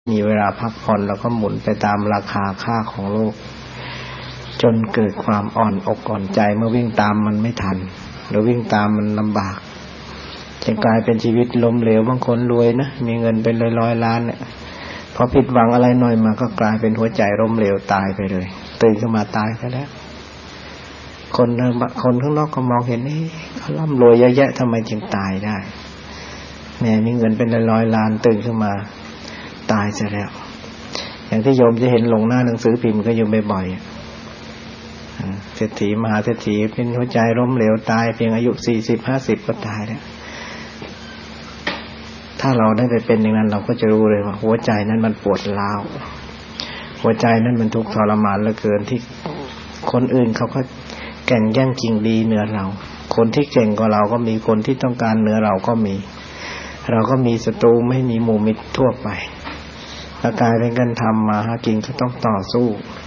มีเวลาพักผ่อนแล้วก็หมุนไปตามราคาค่าของโลกจนเกิดความอ่อนอกอ่อนใจเมื่อวิ่งตามมันไม่ทันหรือวิ่งตามมันลำบากจะกลายเป็นชีวิตล้มเหลวบางคนรวยนะมีเงินเป็นร้อยๆล้านเนี่ยพอผิดหวังอะไรหน่อยมาก็กลายเป็นหัวใจล้มเหลวตายไปเลยตื่นขึ้นมาตายไปแล้วคนข้างนอกก็มองเห็นเขาร่ำรวยเยอะแยะทำไมจึงตายได้แม่มีเงินเป็นร้อยๆล้านตื่นขึ้นมาตายเสียแล้วอย่างที่โยมจะเห็นลงหน้าหนังสือพิมพ์ก็อยู่บ่อยๆเศรษฐีมหาเศรษฐีเป็นหัวใจล้มเหลวตายเพียงอายุ 40-50 ก็ตายแล้วถ้าเราได้ไปเป็นอย่างนั้นเราก็จะรู้เลยว่าหัวใจนั้นมันปวดร้าวหัวใจนั้นมันทุกข์ทรมานเหลือเกินที่คนอื่นเขาก็แข่งแย่งชิงดีเหนือเราคนที่เก่งกว่าเราก็มีคนที่ต้องการเหนือเราก็มีเราก็มีศัตรูไม่มีหมู่มิตรทั่วไปร่างกายเป็นการทำมาหากินก็ต้องต่อสู้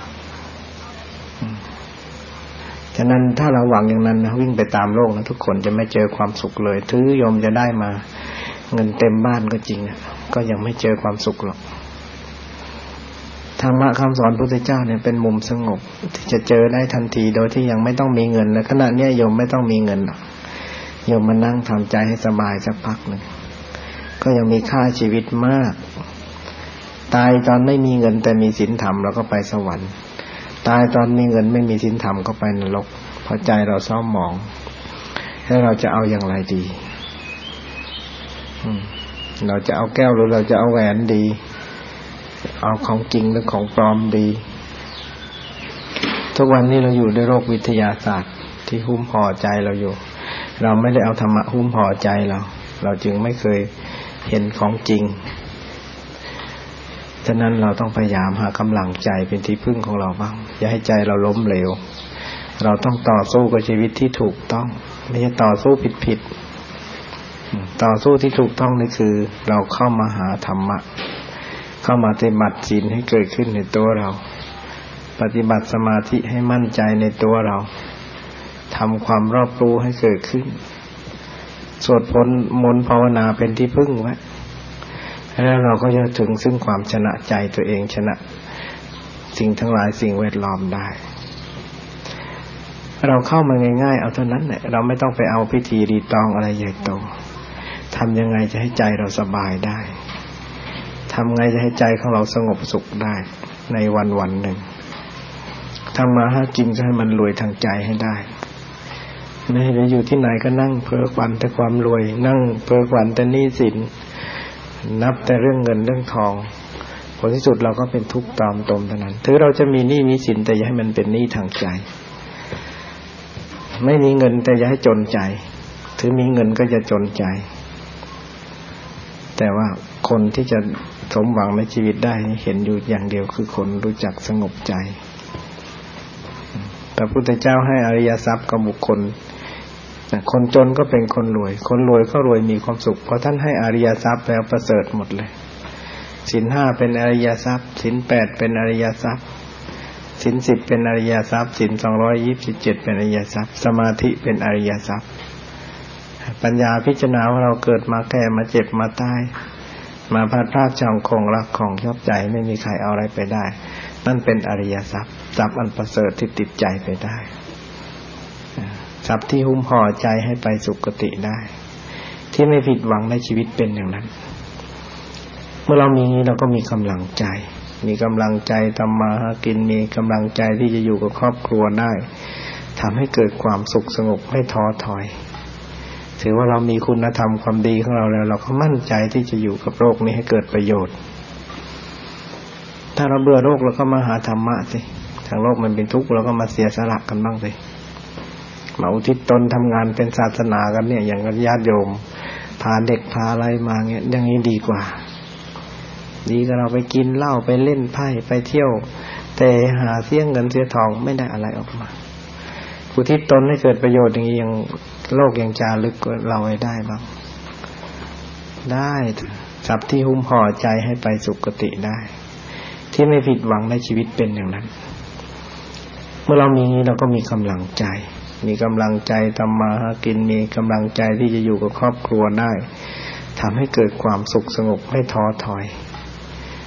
ฉะนั้นถ้าเราหวังอย่างนั้นนะวิ่งไปตามโลกนะทุกคนจะไม่เจอความสุขเลยถึงโยมจะได้มาเงินเต็มบ้านก็จริงก็ยังไม่เจอความสุขหรอกธรรมะคำสอนพระพุทธเจ้าเนี่ยเป็นมุมสงบที่จะเจอได้ทันทีโดยที่ยังไม่ต้องมีเงินและขณะนี้โยมไม่ต้องมีเงินหรอกโยมมานั่งทำใจให้สบายสักพักนึงก็ยังมีค่าชีวิตมากตายตอนไม่มีเงินแต่มีศีลธรรมแล้วก็ไปสวรรค์ตายตอนมีเงินไม่มีศีลธรรมก็ไปนรกเพราะใจเราเศร้าหมองแล้วเราจะเอาอย่างไรดีเราจะเอาแก้วหรือเราจะเอาแหวนดีเอาของจริงหรือของปลอมดีทุกวันนี้เราอยู่ในโลกวิทยาศาสตร์ที่หุ้มห่อใจเราอยู่เราไม่ได้เอาธรรมะหุ้มห่อใจเราจึงไม่เคยเห็นของจริงฉะนั้นเราต้องพยายามหากำลังใจเป็นที่พึ่งของเราบ้างอย่าให้ใจเราล้มเหลวเราต้องต่อสู้กับชีวิตที่ถูกต้องไม่ใช่ต่อสู้ผิดต่อสู้ที่ถูกต้องนี่คือเราเข้ามาหาธรรมะเข้ามาปฏิบัติศีลให้เกิดขึ้นในตัวเราปฏิบัติสมาธิให้มั่นใจในตัวเราทำความรอบรู้ให้เกิดขึ้นสวดมนต์ภาวนาเป็นที่พึ่งไว้แล้วเราก็จะถึงซึ่งความชนะใจตัวเองชนะสิ่งทั้งหลายสิ่งแวดล้อมได้เราเข้ามาง่ายๆเอาเท่านั้นแหละเราไม่ต้องไปเอาพิธีรีตองอะไรใหญ่โตทำยังไงจะให้ใจเราสบายได้ทำไงจะให้ใจของเราสงบสุขได้ในวันๆหนึ่งทำมาหากินก็ให้มันรวยทางใจให้ได้ไม่ให้อยู่ที่ไหนก็นั่งเพ้อฝันแต่ความรวยนั่งเพ้อฝันแต่หนี้สินนับแต่เรื่องเงินเรื่องทองผลที่สุดเราก็เป็นทุกข์ตามตมเท่านั้นถึงเราจะมีหนี้มีสินแต่อย่าให้มันเป็นหนี้ทางใจไม่มีเงินแต่อย่าให้จนใจถึงมีเงินก็จะจนใจแต่ว่าคนที่จะสมหวังในชีวิตได้เห็นอยู่อย่างเดียวคือคนรู้จักสงบใจพระพุทธเจ้าให้อริยทรัพย์กับบุคคลคนจนก็เป็นคนรวยคนรวยก็รวยมีความสุขเพราะท่านให้อริยทรัพย์แล้วประเสริฐหมดเลยศีล 5เป็นอริยทรัพย์ศีล 8เป็นอริยทรัพย์ศีล 10เป็นอริยทรัพย์ศีล 227เป็นอริยทรัพย์สมาธิเป็นอริยทรัพย์ปัญญาพิจารณาว่าเราเกิดมาแก่มาเจ็บมาตายมาพลัดพรากจากของรักของชอบใจไม่มีใครเอาอะไรไปได้นั่นเป็นอริยทรัพย์ทรัพย์อันประเสริฐที่ติดใจไปได้ทรัพย์ที่หุ้มห่อใจให้ไปสุคติได้ที่ไม่ผิดหวังในชีวิตเป็นอย่างนั้นเมื่อเรามีนี้เราก็มีกำลังใจทำมาหากินมีกำลังใจที่จะอยู่กับครอบครัวได้ทำให้เกิดความสุขสงบไม่ท้อถอยถือว่าเรามีคุณธรรมความดีของเราแล้วเราก็มั่นใจที่จะอยู่กับโลกนี้ให้เกิดประโยชน์ถ้าเราเบื่อโลกเราก็มาหาธรรมะสิทางโลกมันเป็นทุกข์เราก็มาเสียสละกันบ้างสิมาอุทิศตนทำงานเป็นศาสนากันเนี่ยอย่างญาติโยมพาเด็กพาอะไรมาเงี้ยอย่างนี้ดีกว่าดีกว่าเราไปกินเหล้าไปเล่นไพ่ไปเที่ยวแต่หาเสียเงินเสียทองไม่ได้อะไรออกมาอุทิศตนให้เกิดประโยชน์อย่างนี้ยังโลกยังจารึกเราให้ได้บ้างได้ทรัพย์ที่หุ้มห่อใจให้ไปสุคติได้ที่ไม่ผิดหวังในชีวิตเป็นอย่างนั้นเมื่อเรามีนี้เราก็มีกำลังใจทำมาหากินมีกำลังใจที่จะอยู่กับครอบครัวได้ทำให้เกิดความสุขสงบไม่ท้อถอย